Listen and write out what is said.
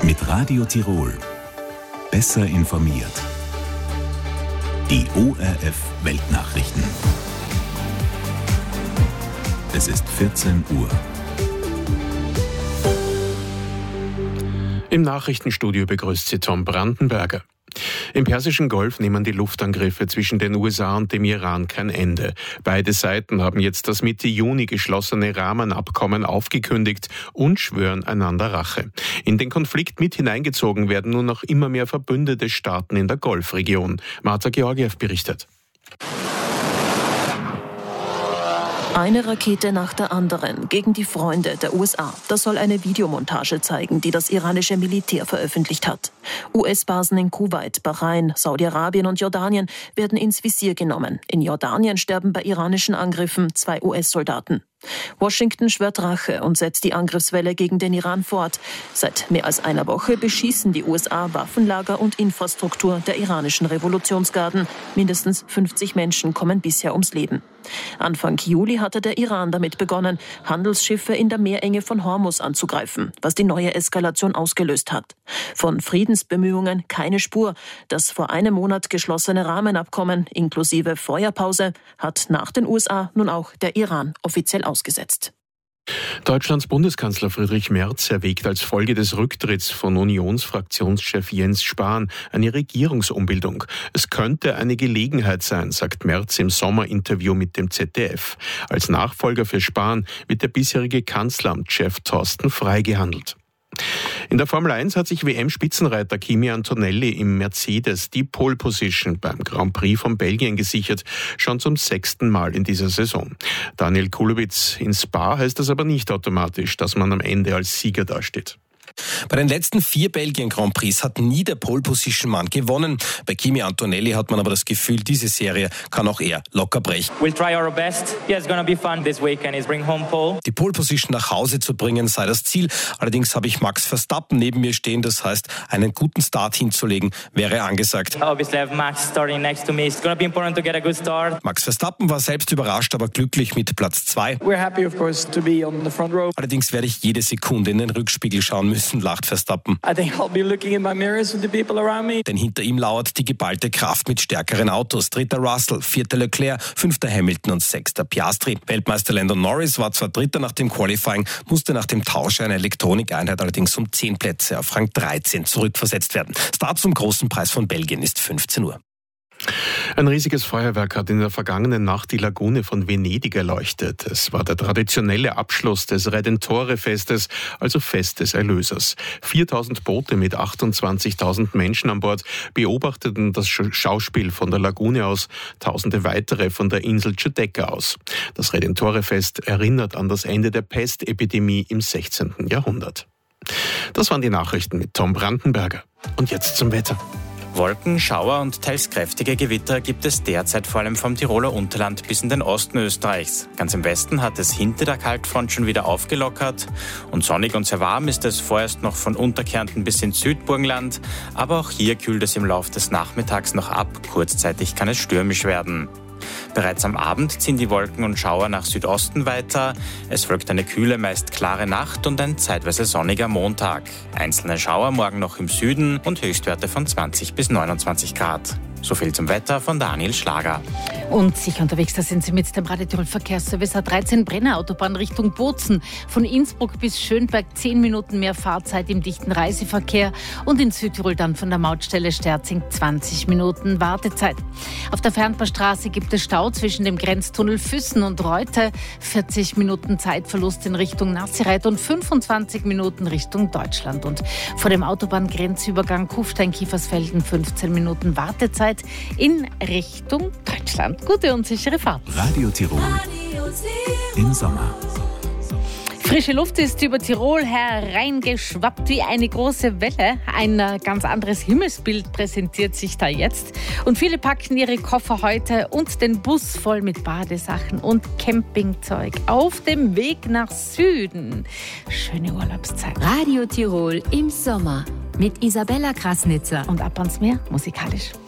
Mit Radio Tirol. Besser informiert. Die ORF Weltnachrichten. Es ist 14 Uhr. Im Nachrichtenstudio begrüßt Sie Tom Brandenberger. Im Persischen Golf nehmen die Luftangriffe zwischen den USA und dem Iran kein Ende. Beide Seiten haben jetzt das Mitte Juni geschlossene Rahmenabkommen aufgekündigt und schwören einander Rache. In den Konflikt mit hineingezogen werden nun noch immer mehr verbündete Staaten in der Golfregion. Marta Georgiev berichtet. Eine Rakete nach der anderen gegen die Freunde der USA. Das soll eine Videomontage zeigen, die das iranische Militär veröffentlicht hat. US-Basen in Kuwait, Bahrain, Saudi-Arabien und Jordanien werden ins Visier genommen. In Jordanien sterben bei iranischen Angriffen 2 US-Soldaten. Washington schwört Rache und setzt die Angriffswelle gegen den Iran fort. Seit mehr als einer Woche beschießen die USA Waffenlager und Infrastruktur der iranischen Revolutionsgarden. Mindestens 50 Menschen kommen bisher ums Leben. Anfang Juli hatte der Iran damit begonnen, Handelsschiffe in der Meerenge von Hormuz anzugreifen, was die neue Eskalation ausgelöst hat. Von Friedensbemühungen keine Spur. Das vor einem Monat geschlossene Rahmenabkommen inklusive Feuerpause hat nach den USA nun auch der Iran offiziell ausgesetzt. Deutschlands Bundeskanzler Friedrich Merz erwägt als Folge des Rücktritts von Unionsfraktionschef Jens Spahn eine Regierungsumbildung. Es könnte eine Gelegenheit sein, sagt Merz im Sommerinterview mit dem ZDF. Als Nachfolger für Spahn wird der bisherige Kanzleramtschef Thorsten Frey gehandelt. In der Formel 1 hat sich WM-Spitzenreiter Kimi Antonelli im Mercedes die Pole Position beim Grand Prix von Belgien gesichert, schon zum 6. Mal in dieser Saison. Daniel Kulowitz: In Spa heißt das aber nicht automatisch, dass man am Ende als Sieger dasteht. Bei den letzten 4 Belgien-Grand Prix hat nie der Pole-Position-Mann gewonnen. Bei Kimi Antonelli hat man aber das Gefühl, diese Serie kann auch er locker brechen. We'll try our best. Yeah, it's gonna be fun this weekend. Is bring home pole. Die Pole-Position nach Hause zu bringen sei das Ziel. Allerdings habe ich Max Verstappen neben mir stehen. Das heißt, einen guten Start hinzulegen wäre angesagt. Obviously, I have Max starting next to me. It's gonna be important to get a good start. Max Verstappen war selbst überrascht, aber glücklich mit Platz 2. We're happy, of course, to be on the front row. Allerdings werde ich jede Sekunde in den Rückspiegel schauen müssen, lacht Verstappen. I think I'll be looking in my mirrors with the people around me. Denn hinter ihm lauert die geballte Kraft mit stärkeren Autos. 3. Russell, 4. Leclerc, 5. Hamilton und 6. Piastri. Weltmeister Lando Norris war zwar 3. nach dem Qualifying, musste nach dem Tausch einer Elektronikeinheit allerdings um 10 Plätze auf Rang 13 zurückversetzt werden. Start zum großen Preis von Belgien ist 15 Uhr. Ein riesiges Feuerwerk hat in der vergangenen Nacht die Lagune von Venedig erleuchtet. Es war der traditionelle Abschluss des Redentore-Festes, also Fest des Erlösers. 4.000 Boote mit 28.000 Menschen an Bord beobachteten das Schauspiel von der Lagune aus, Tausende weitere von der Insel Giudecca aus. Das Redentore-Fest erinnert an das Ende der Pestepidemie im 16. Jahrhundert. Das waren die Nachrichten mit Tom Brandenberger. Und jetzt zum Wetter. Wolken, Schauer und teils kräftige Gewitter gibt es derzeit vor allem vom Tiroler Unterland bis in den Osten Österreichs. Ganz im Westen hat es hinter der Kaltfront schon wieder aufgelockert und sonnig und sehr warm ist es vorerst noch von Unterkärnten bis ins Südburgenland, aber auch hier kühlt es im Laufe des Nachmittags noch ab, kurzzeitig kann es stürmisch werden. Bereits am Abend ziehen die Wolken und Schauer nach Südosten weiter. Es folgt eine kühle, meist klare Nacht und ein zeitweise sonniger Montag. Einzelne Schauer morgen noch im Süden und Höchstwerte von 20 bis 29 Grad. So viel zum Wetter von Daniel Schlager. Und sicher unterwegs, da sind Sie mit dem Radio Tirol Verkehrsservice A13 Brenner Autobahn Richtung Bozen. Von Innsbruck bis Schönberg 10 Minuten mehr Fahrzeit im dichten Reiseverkehr und in Südtirol dann von der Mautstelle Sterzing 20 Minuten Wartezeit. Auf der Fernbahnstraße gibt es Stau zwischen dem Grenztunnel Füssen und Reute, 40 Minuten Zeitverlust in Richtung Nasireit und 25 Minuten Richtung Deutschland. Und vor dem Autobahngrenzübergang Kufstein-Kiefersfelden 15 Minuten Wartezeit in Richtung Deutschland. Gute und sichere Fahrt. Radio Tirol im Sommer. Frische Luft ist über Tirol hereingeschwappt wie eine große Welle. Ein ganz anderes Himmelsbild präsentiert sich da jetzt. Und viele packen ihre Koffer heute und den Bus voll mit Badesachen und Campingzeug auf dem Weg nach Süden. Schöne Urlaubszeit. Radio Tirol im Sommer mit Isabella Krasnitzer Und ab ans Meer musikalisch.